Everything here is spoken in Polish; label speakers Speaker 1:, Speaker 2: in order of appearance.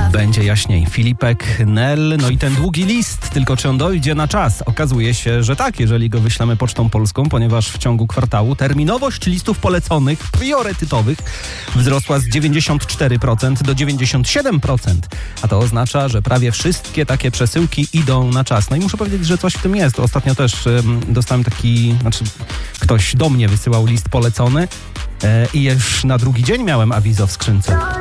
Speaker 1: Będzie jaśniej. Filipek, Nel, no i ten długi list, tylko czy on dojdzie na czas? Okazuje się, że tak, jeżeli go wyślemy pocztą polską, ponieważ w ciągu kwartału terminowość listów poleconych, priorytetowych wzrosła z 94% do 97%, a to oznacza, że prawie wszystkie takie przesyłki idą na czas. No i muszę powiedzieć, że coś w tym jest. Ostatnio też dostałem ktoś do mnie wysyłał list polecony i już na drugi dzień miałem awizo w skrzynce.